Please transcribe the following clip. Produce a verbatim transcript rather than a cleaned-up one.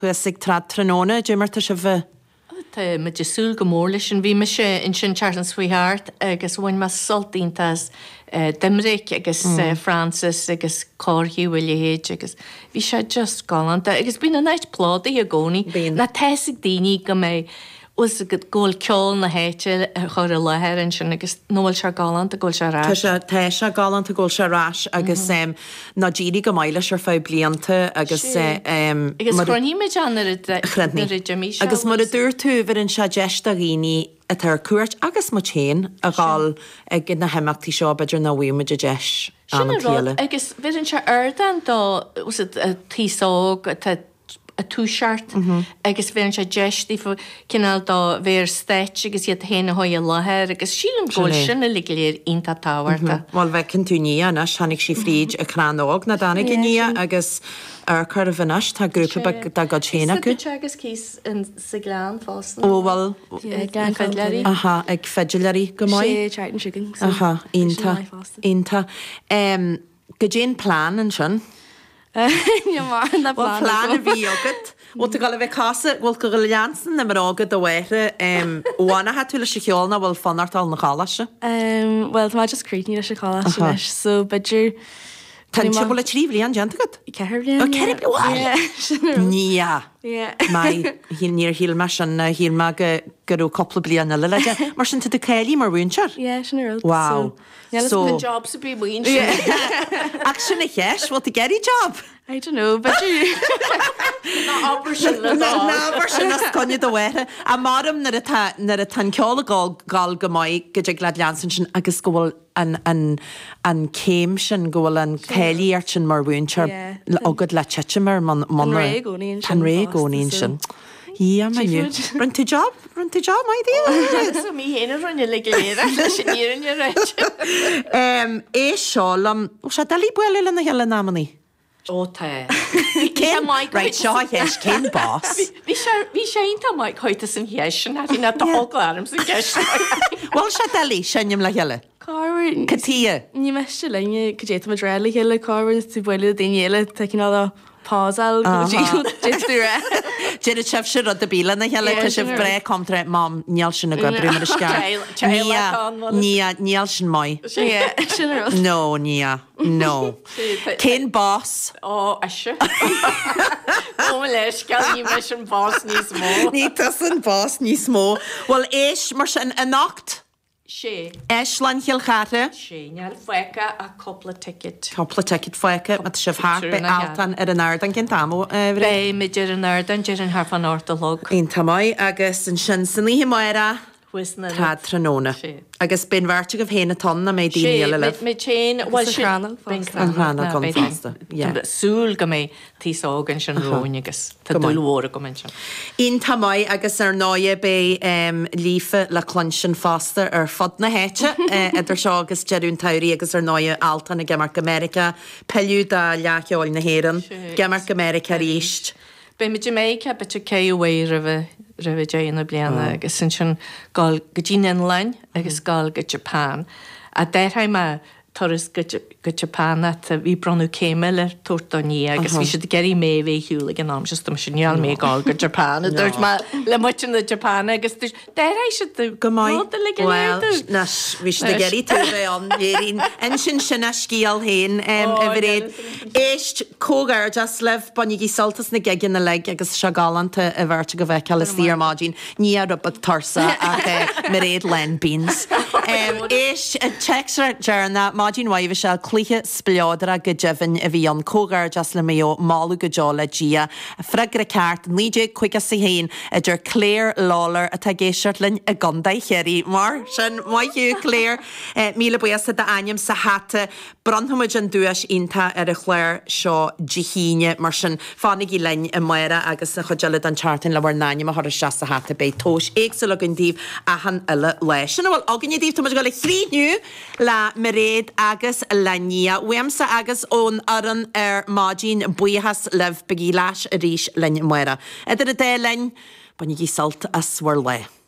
Huasig trad Trinona, Jimmer ta se bheith. Tá me de súl go mór leis an bhí me se in sin Charles Sweetheart agus bhain me soltíntas Dimric agus Francis agus Corhiú Willihéid agus bhí sé just galanta agus bhí na neit pládaí a gcónaí na teigh daoine go mé was go ggóil ceol na héite chuir a lethir in sin agus nóil se galanta ggóil se rás. Tá se galanta ggóil se rás agus na ddírí go maiile ar fá blianta agus agus chroní me chreadní agus mar a dúir tú bhar an se deiste rií a tar cuairt agus má chéin a gáil ag na heachtaí seo beidir na bhhuiime de deis an chéile. Agus bhir an se airdan dá tíóg a túseart agus bhíann sé deistí cinál dá bhéir steit agus iad héna hóid a láthair agus sílam ggóil sinna ligléir ionta táhairta. Bhil bheith tú ní na seannig sí fríd a chránág na dána ní agus ar chu a bhanas tá grúpa da go chéna go. agus cís in sigleán fásta. Ó bhil aha ag feidileirí go maiid aha ionta ionta. Go dtéon plán an sin? Plán a bhí agad. Bhil gal bheith casa bhil go leansan na mar agad a bhhaire bhána ha tú le se cheolna bhfuil fanartal na chálaise? Well, tá just críní le se chálaise leis, so beidir Tá se bhla tríomhlí an gentagad? Ceir blian. Ceir blian? Ní. Mai híl níor híl me sin híl me gurú coppla blianna le leide. Mar sin de céilí mar bhaintear? Yeah, sin ar Wow. So jobs be bhain. Ach sinna cheis, bhil a geirí job? I don't know, but you Na ábhar sin le nábhar sin na sconne do bhhaire. A marm nar a tan ceola gáil go maiid go ag le leansan sin agus go bhfuil an céim sin go bhfuil an céilíart sin mar bhaintear agad le teitiimar man ré gcónaíonn sin. Í me run tú job? Run tú job mai dí? mí héana runne le léire leis sin íann réit. É seálam se dalí buile le na heile námaní. Ó tá. Right, seo heis cén bás. Bhí sé onanta maiid chuirta san héis sin a na táglaarm san ceis. Bhil se dalí sinnim le heile? Carwyn. Catí. Ní meiste lenne go dé mar réla heile carwyn tú buile daile te ná pásal Did a chef se rud a bíle na heile te se bre contra mám níall sin a go brí mar sce. Níall sin mai. No, ní. No. Cén bás. Ó eise. Ó leis ceall ní me sin bás níos mó. Ní tas an bás níos mó. Well, éis mar sin a nacht. sé. Eislan hiilchate? Sé, neal foica a coppla ticket. Coppla ticket foica, at sef haar be altan ar an ardan gyn tamo. Be, mi dyr an ardan, dyr an harfan ortolog. Un tamai, agus yn sy'n sy'n hi moera. Tad Trinona. Agus ben vartig of hen a ton na me di hele lef. Me chain was Rhanna Rhanna kon fasta. Ja. Súl go me tí sógan sin roin agus. Tá dulhóra go men sin. Un tamai agus ar náie be um, lífe le clonshin fasta ar fod na héite. Edar seo agus jerún tauri agus ar náie altan a Gemarc America. Pelú da leachol na héran. Gemarc America ríist. Be me Jamaica bet cé away rive rive Jana bliana agus sin sin gal gajin in line agus gal go Japan a der ha ma toris go Japan at vi bronu kemel tortoni agus vi should geri me ve hule gan am just am signal me gal go Japan there's ma le much in the Japan agus der I should the go mai well nas vi should geri to be on yerin en sin sin skial hen um every Eist cógar just lev bonigi saltas na gegin na leg agus se galanta a bhirte go bheith ceile tíar mágin ní ar up tarsa a meréad len beans. Eist a texar jarna mágin waimh se clíthe spliádra go jefin a bhí an cógar just le méo málu go jála gia a fregra ceart níé chuig sa héin a dur Claire Lawler a tá géisiart linn a gandaid chéirí mar sin maiú Claire míle buasa de aim sa hatte brandhamid an dúis inta ar a chléir seo jihíine mar sin fánig í lein a maira agus na chuile an chartin le bhar náine a thir se sa hatte bei tóis éagsú le an díomh a han eile leis. Sin bhfuil agan díomh tá go le chríniu le maréad agus lenia Weamsa agus ón aran ar mágin buchas leh begí leis a ríis lein maira. Idir a dé lein, ban í salt a swir le.